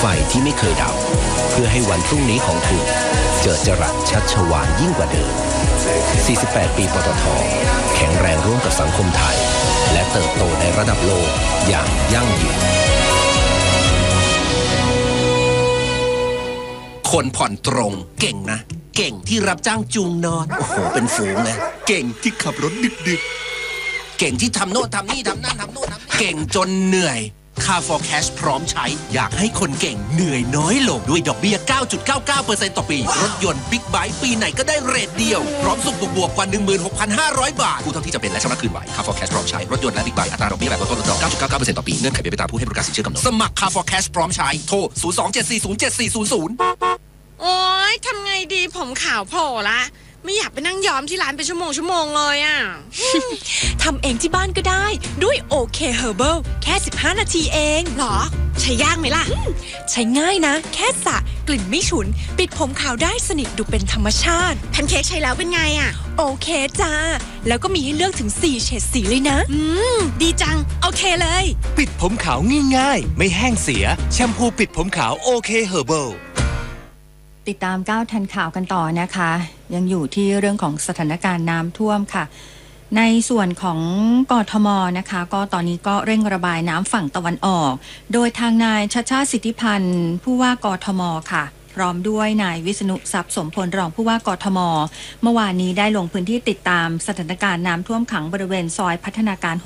ที่ไม่เคยดับเพื่อให้วันพรุ่งนี้ของคุณเจิดจรัสชัชวาลยิ่งกว่าเดิม48 ปีปตท.แข็งแรงร่วมกับสังคมไทยและเติบโตในระดับโลกอย่างยั่งยืนคนผ่อนตรงเก่งนะเก่งที่รับจ้างจูงนอนโอ้โหเป็นฝูงเลยเก่งที่ขับรถดึกๆเก่งที่ทำโน่นทำนี่ทำนั่นทำโน่นทำนี่เก่งจนเหนื่อยCar for Cash พร้อมใช้อยากให้คนเก่งเหนื่อยน้อยลงด้วยดอกเบี้ย 9.99% ต่อปีรถยนต์บิ๊กไบค์ปีไหนก็ได้เรทเดียวพร้อมส่งบวกกว่า 16,500 บาทกู้เท่าที่จะเป็นและชำระคืนไหว Car for Cash พร้อมใช้รถยนต์และบิ๊กไบค์อัตราดอกเบี้ยแบบลดต้นลดดอก 9.99% ต่อปีเงื่อนไขเป็นไปตามผู้ให้บริการสินเชื่อกำหนดสมัคร Car for Cash พร้อมใช้โทร 02-740-7400 โอ๊ยทำไงดีผมขาวโผล่ละไม่อยากไปนั่งย้อมที่ร้านเป็นชั่วโมงเลยอ่ะทำเองที่บ้านก็ได้ด้วยโอเคเฮอร์เบิลแค่15 นาทีเองหรอใช้ยากไหมล่ะใช้ง่ายนะแค่สระกลิ่นไม่ฉุนปิดผมขาวได้สนิทดูเป็นธรรมชาติแพนเค้กใช้แล้วเป็นไงอ่ะโอเคจ้าแล้วก็มีให้เลือกถึง4เฉดสีเลยนะดีจังโอเคเลยปิดผมขาวง่ายๆไม่แห้งเสียแชมพูปิดผมขาวโอเคเฮอร์เบิลติดตาม9ทันข่าวกันต่อนะคะยังอยู่ที่เรื่องของสถานการณ์น้ำท่วมค่ะในส่วนของกทมนะคะก็ตอนนี้ก็เร่งระบายน้ำฝั่งตะวันออกโดยทางนายชัชชาติสิทธิพันธ์ผู้ว่ากทมค่ะพร้อมด้วยนายวิษณุทรัพย์สมพลรองผู้ว่ากทมเมื่อวานนี้ได้ลงพื้นที่ติดตามสถานการณ์น้ำท่วมขังบริเวณซอยพัฒนาการ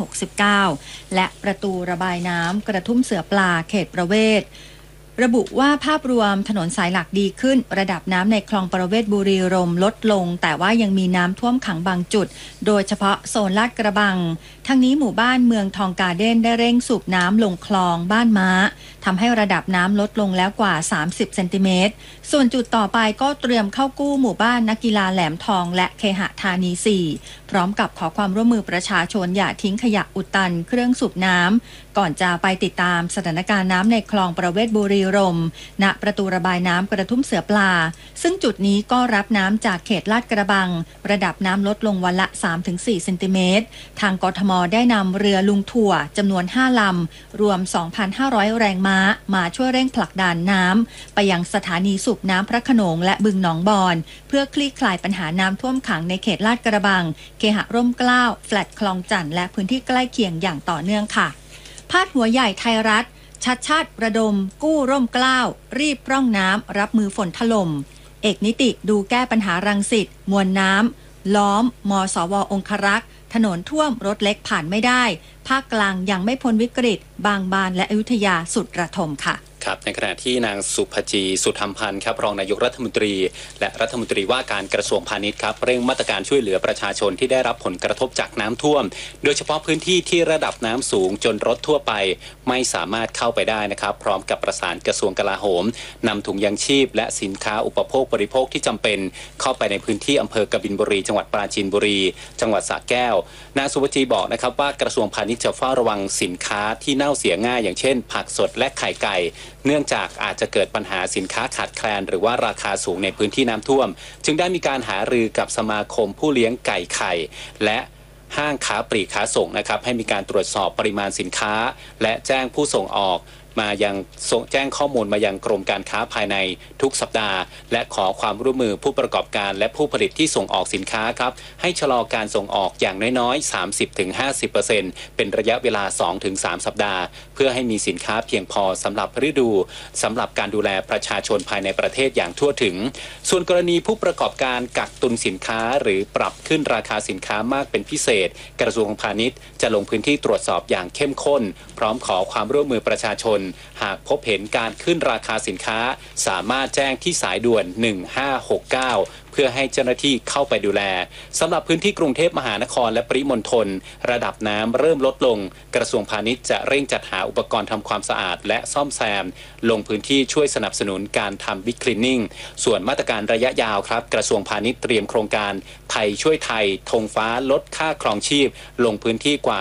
69และประตูระบายน้ำกระทุ่มเสือปลาเขตประเวศระบุว่าภาพรวมถนนสายหลักดีขึ้นระดับน้ำในคลองประเวศบุรีรมย์ลดลงแต่ว่ายังมีน้ำท่วมขังบางจุดโดยเฉพาะโซนลาดกระบังทั้งนี้หมู่บ้านเมืองทองการ์เด้นได้เร่งสูบน้ำลงคลองบ้านม้าทำให้ระดับน้ำลดลงแล้วกว่า30เซนติเมตรส่วนจุดต่อไปก็เตรียมเข้ากู้หมู่บ้านนักกีฬาแหลมทองและเคหธานี4พร้อมกับขอความร่วมมือประชาชนอย่าทิ้งขยะอุดตันเครื่องสูบน้ำก่อนจะไปติดตามสถานการณ์น้ำในคลองประเวศบุรีรมย์ณประตูระบายน้ำกระทุ่มเสือปลาซึ่งจุดนี้ก็รับน้ำจากเขตลาดกระบังระดับน้ำลดลงวันละ 3-4 เซนติเมตรทางกทมได้นำเรือลุงถั่วจำนวน5ลำรวม 2,500 แรงม้ามาช่วยเร่งผลักดันน้ำไปยังสถานีสูบน้ำพระโขนงและบึงหนองบอนเพื่อคลี่คลายปัญหาน้ำท่วมขังในเขตลาดกระบังเคหะร่มเกล้าแฟลตคลองจันทน์และพื้นที่ใกล้เคียงอย่างต่อเนื่องค่ะพาดหัวใหญ่ไทยรัฐชัดชาติระดมกู้ร่มเกล้ารีบพร่องน้ำรับมือฝนถล่มเอกนิติดูแก้ปัญหารังสิตมวลน้ำล้อมมสวองครักษ์ถนนท่วมรถเล็กผ่านไม่ได้ภาคกลางยังไม่พ้นวิกฤตบางบานและอยุธยาสุดระทมค่ะครับในขณะที่นางสุภจีสุธรรมพันธ์ครับรองนายกรัฐมนตรีและรัฐมนตรีว่าการกระทรวงพาณิชย์ครับเร่งมาตรการช่วยเหลือประชาชนที่ได้รับผลกระทบจากน้ำท่วมโดยเฉพาะพื้นที่ที่ระดับน้ำสูงจนรถทั่วไปไม่สามารถเข้าไปได้นะครับพร้อมกับประสานกระทรวงกลาโหมนำถุงยางชีพและสินค้าอุปโภคบริโภคที่จำเป็นเข้าไปในพื้นที่อำเภอกบินบุรีจังหวัดปราจีนบุรีจังหวัดสระแก้วนางสุภจีบอกนะครับว่ากระทรวงพาณิชย์จะเฝ้าระวังสินค้าที่เน่าเสียง่ายอย่างเช่นผักสดและไข่ไก่เนื่องจากอาจจะเกิดปัญหาสินค้าขาดแคลนหรือว่าราคาสูงในพื้นที่น้ำท่วมจึงได้มีการหารือกับสมาคมผู้เลี้ยงไก่ไข่และห้างค้าปลีกค้าส่งนะครับให้มีการตรวจสอบปริมาณสินค้าและแจ้งผู้ส่งออกมายังแจ้งข้อมูลมายังกรมการค้าภายในทุกสัปดาห์และขอความร่วมมือผู้ประกอบการและผู้ผลิตที่ส่งออกสินค้าครับให้ชะลอการส่งออกอย่างน้อยๆ 30-50% เป็นระยะเวลา 2-3 สัปดาห์เพื่อให้มีสินค้าเพียงพอสำหรับฤดูสำหรับการดูแลประชาชนภายในประเทศอย่างทั่วถึงส่วนกรณีผู้ประกอบการกักตุนสินค้าหรือปรับขึ้นราคาสินค้ามากเป็นพิเศษกระทรวงพาณิชย์จะลงพื้นที่ตรวจสอบอย่างเข้มข้นพร้อมขอความร่วมมือประชาชนหากพบเห็นการขึ้นราคาสินค้าสามารถแจ้งที่สายด่วน1569เพื่อให้เจ้าหน้าที่เข้าไปดูแลสำหรับพื้นที่กรุงเทพมหานครและปริมณฑลระดับน้ำเริ่มลดลงกระทรวงพาณิชย์จะเร่งจัดหาอุปกรณ์ทำความสะอาดและซ่อมแซมลงพื้นที่ช่วยสนับสนุนการทำบิ๊กคลีนนิ่งส่วนมาตรการระยะยาวครับกระทรวงพาณิชย์เตรียมโครงการไทยช่วยไทยธงฟ้าลดค่าครองชีพลงพื้นที่กว่า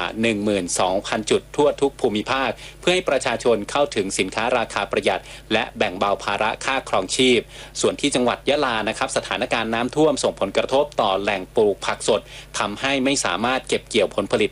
12,000 จุดทั่วทุกภูมิภาคเพื่อให้ประชาชนเข้าถึงสินค้าราคาประหยัดและแบ่งเบาภาระค่าครองชีพส่วนที่จังหวัดยะลานะครับสถานการณ์น้ำท่วมส่งผลกระทบต่อแหล่งปลูกผักสดทำให้ไม่สามารถเก็บเกี่ยวผลผลิต